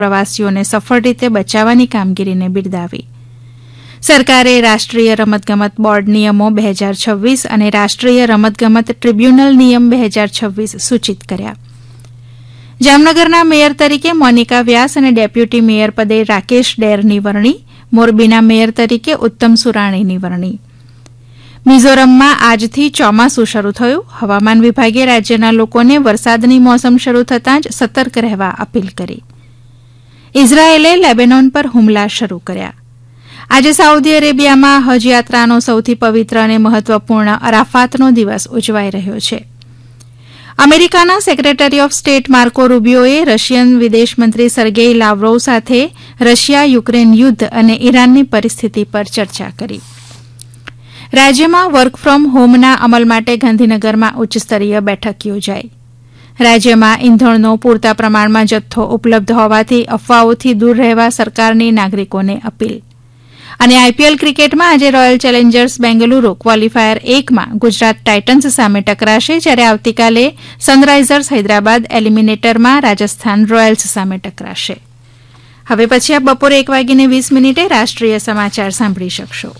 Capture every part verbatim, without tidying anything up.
પ્રવાસીઓને સફળ રીતે બચાવવાની કામગીરીને બિરદાવી. સરકારે રાષ્ટ્રીય રમતગમત બોર્ડ નિયમો બે હજાર છવ્વીસ અને રાષ્ટ્રીય રમતગમત ટ્રિબ્યુનલ નિયમ બે હજાર છવ્વીસ સૂચિત કર્યા. જામનગરના મેયર તરીકે મોનિકા વ્યાસ અને ડેપ્યુટી મેયર પદે રાકેશ ડેરની વરણી. મોરબીના મેયર તરીકે ઉત્તમ સુરાણીની વરણી. મિઝોરમમાં આજથી ચોમાસું શરૂ થયું. હવામાન વિભાગે રાજ્યના લોકોને વરસાદની મોસમ શરૂ થતાં જ સતર્ક રહેવા અપીલ કરી. ઇઝરાયેલે લેબેનોન પર હુમલા શરૂ કર્યા. આજે સાઉદી અરેબિયામાં હજ યાત્રાનો સૌથી પવિત્ર અને મહત્વપૂર્ણ અરાફાતનો દિવસ ઉજવાઈ રહ્યો છે. અમેરિકાના secretary of state Marco રૂબિયોએ Russian વિદેશમંત્રી સર્ગેઈ લાવરોવ સાથે રશિયા યુક્રેન યુદ્ધ અને ઇરાનની પરિસ્થિતિ પર ચર્ચા કરી. રાજ્યમાં વર્ક ફ્રોમ હોમના અમલ માટે ગાંધીનગરમાં ઉચ્ચસ્તરીય બેઠક યોજાઈ. રાજ્યમાં ઇંધણનો પૂરતા પ્રમાણમાં જથ્થો ઉપલબ્ધ હોવાથી અફવાઓથી દૂર રહેવા સરકારની નાગરિકોને અપીલ. અને આઈપીએલ ક્રિકેટમાં આજે રોયલ ચેલેન્જર્સ બેંગલુરુ ક્વોલિફાયર એકમાં ગુજરાત ટાઇટન્સ સામે ટકરાશે, જ્યારે આવતીકાલે સનરાઇઝર્સ હૈદરાબાદ એલિમિનેટરમાં રાજસ્થાન રોયલ્સ સામે ટકરાશે. હવે પછી આપ બપોરે એક વાગીને વીસ મિનિટે રાષ્ટ્રીય સમાચાર સાંભળી શકશો.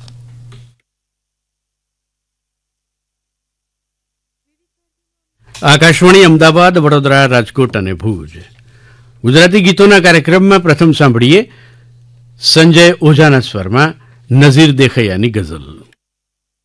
આકાશવાણી અમદાવાદ, વડોદરા, રાજકોટ અને ભુજ. ગુજરાતી ગીતોના કાર્યક્રમમાં પ્રથમ સાંભળીએ સંજય ઓઝાના સ્વરમાં નઝીર દેખૈયાની ગઝલ.